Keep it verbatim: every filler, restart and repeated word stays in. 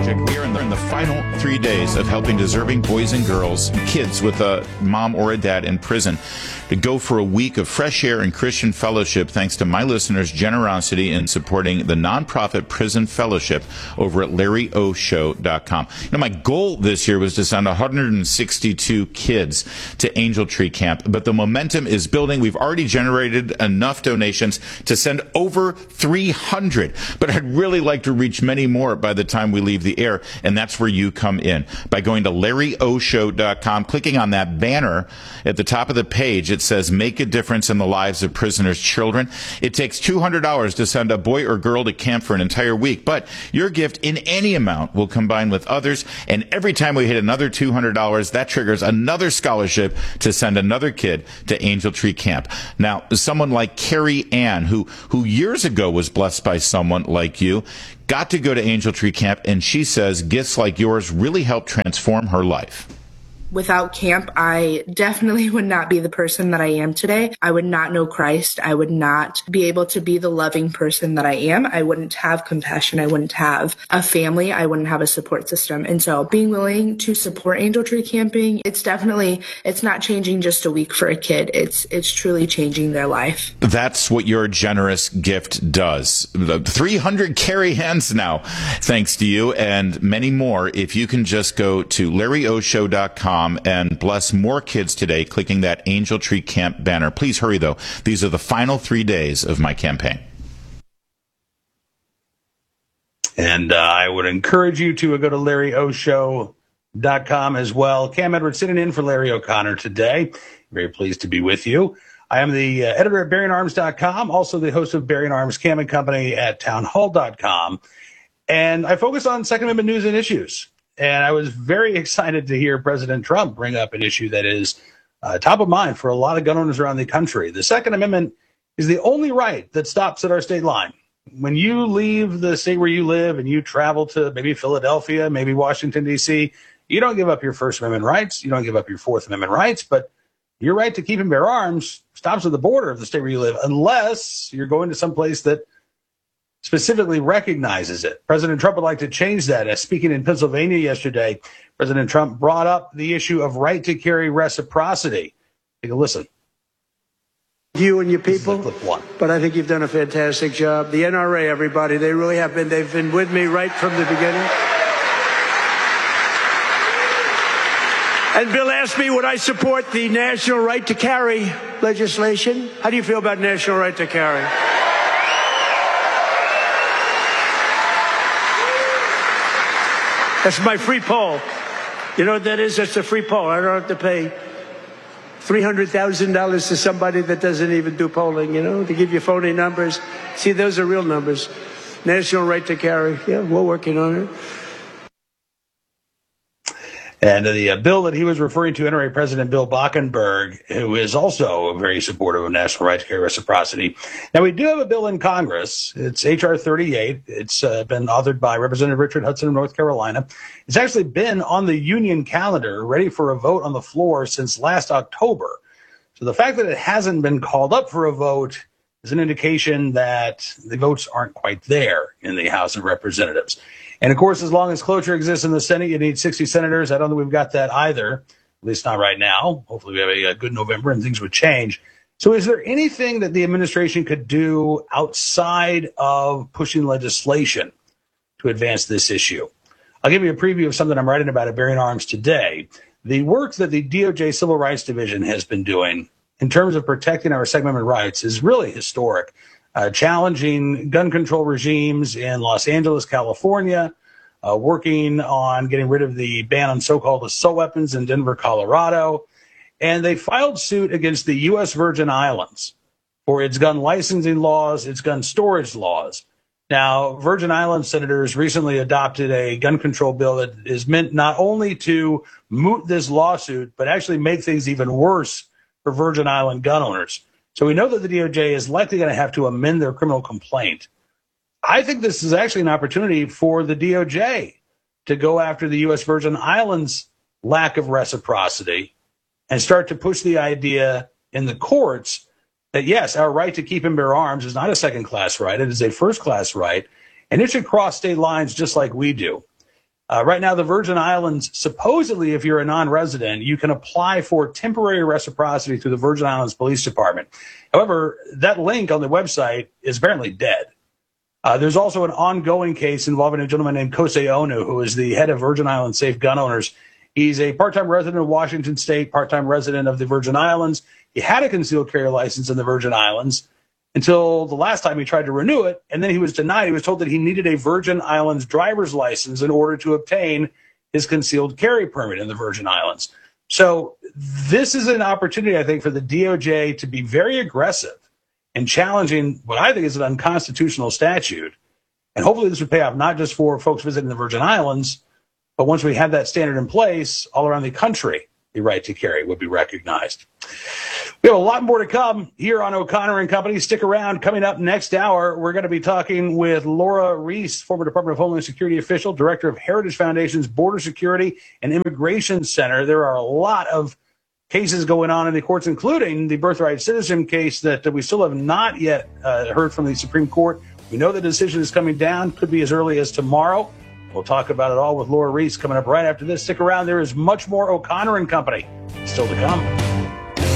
Project. We are in the, in the final three days of helping deserving boys and girls, kids with a mom or a dad in prison, to go for a week of fresh air and Christian fellowship thanks to my listeners' generosity in supporting the nonprofit Prison Fellowship over at Larry O Show dot com. You know, my goal this year was to send one hundred sixty-two kids to Angel Tree Camp, but the momentum is building. We've already generated enough donations to send over three hundred, but I'd really like to reach many more by the time we leave the air, and that's where you come in. By going to Larry O Show dot com, clicking on that banner at the top of the page, it says Make a Difference in the Lives of Prisoners' Children. It takes two hundred dollars to send a boy or girl to camp for an entire week, but your gift in any amount will combine with others, and every time we hit another two hundred dollars, that triggers another scholarship to send another kid to Angel Tree Camp. Now, someone like Carrie Ann, who, who years ago was blessed by someone like you, got to go to Angel Tree Camp, and she says gifts like yours really helped transform her life. Without camp, I definitely would not be the person that I am today. I would not know Christ. I would not be able to be the loving person that I am. I wouldn't have compassion. I wouldn't have a family. I wouldn't have a support system. And so being willing to support Angel Tree Camping, it's definitely, it's not changing just a week for a kid. It's, it's truly changing their life. That's what your generous gift does. The three hundred carry hands now, thanks to you, and many more. If you can just go to Larry O Show dot com and bless more kids today, clicking that Angel Tree Camp banner. Please hurry, though. These are the final three days of my campaign. And uh, I would encourage you to go to Larry O Show dot com as well. Cam Edwards sitting in for Larry O'Connor today. Very pleased to be with you. I am the uh, editor at Bearing Arms dot com, also the host of Bearing Arms Cam and Company at Town Hall dot com. And I focus on Second Amendment news and issues. And I was very excited to hear President Trump bring up an issue that is uh, top of mind for a lot of gun owners around the country. The Second Amendment is the only right that stops at our state line. When you leave the state where you live and you travel to maybe Philadelphia, maybe Washington, D C, you don't give up your First Amendment rights. You don't give up your Fourth Amendment rights. But your right to keep and bear arms stops at the border of the state where you live, unless you're going to some place that specifically recognizes it. President Trump would like to change that. As speaking in Pennsylvania yesterday, President Trump brought up the issue of right to carry reciprocity. Take a listen. You and your people, clip one. But I think you've done a fantastic job. The N R A, everybody, they really have been. They've been with me right from the beginning. And Bill asked me, would I support the national right to carry legislation? How do you feel about national right to carry? That's my free poll. You know what that is? That's a free poll. I don't have to pay three hundred thousand dollars to somebody that doesn't even do polling, you know, to give you phony numbers. See, those are real numbers. National right to carry. Yeah, we're working on it. And the uh, bill that he was referring to, N R A President Bill Bockenberg, who is also very supportive of national right to carry reciprocity. Now, we do have a bill in Congress. It's H R thirty-eight. It's uh, been authored by Representative Richard Hudson of North Carolina. It's actually been on the union calendar, ready for a vote on the floor since last October. So the fact that it hasn't been called up for a vote is an indication that the votes aren't quite there in the House of Representatives. And, of course, as long as cloture exists in the Senate, you need sixty senators. I don't think we've got that either, at least not right now. Hopefully we have a, a good November and things would change. So is there anything that the administration could do outside of pushing legislation to advance this issue? I'll give you a preview of something I'm writing about at Bearing Arms today. The work that the D O J Civil Rights Division has been doing in terms of protecting our Second Amendment rights is really historic. Uh, challenging gun control regimes in Los Angeles, California, uh, working on getting rid of the ban on so-called assault weapons in Denver, Colorado. And they filed suit against the U S Virgin Islands for its gun licensing laws, its gun storage laws. Now, Virgin Islands senators recently adopted a gun control bill that is meant not only to moot this lawsuit, but actually make things even worse for Virgin Island gun owners. So we know that the D O J is likely going to have to amend their criminal complaint. I think this is actually an opportunity for the D O J to go after the U S Virgin Islands' lack of reciprocity and start to push the idea in the courts that, yes, our right to keep and bear arms is not a second-class right. It is a first-class right, and it should cross state lines just like we do. Uh, right now, the Virgin Islands, supposedly, if you're a non-resident, you can apply for temporary reciprocity through the Virgin Islands Police Department. However, that link on the website is apparently dead. Uh, there's also an ongoing case involving a gentleman named Kosei Onu, who is the head of Virgin Islands Safe Gun Owners. He's a part-time resident of Washington State, part-time resident of the Virgin Islands. He had a concealed carry license in the Virgin Islands until the last time he tried to renew it, and then he was denied. He was told that he needed a Virgin Islands driver's license in order to obtain his concealed carry permit in the Virgin Islands. So this is an opportunity, I think, for the D O J to be very aggressive in challenging what I think is an unconstitutional statute. And hopefully this would pay off not just for folks visiting the Virgin Islands, but once we have that standard in place all around the country, the right to carry would be recognized. We have a lot more to come here on O'Connor and Company. Stick around. Coming up next hour, we're going to be talking with Laura Reese, former Department of Homeland Security official, director of Heritage Foundation's Border Security and Immigration Center. There are a lot of cases going on in the courts, including the birthright citizen case that we still have not yet uh, heard from the Supreme Court. We know the decision is coming down, could be as early as tomorrow. We'll talk about it all with Laura Reese coming up right after this. Stick around. There is much more O'Connor and Company still to come.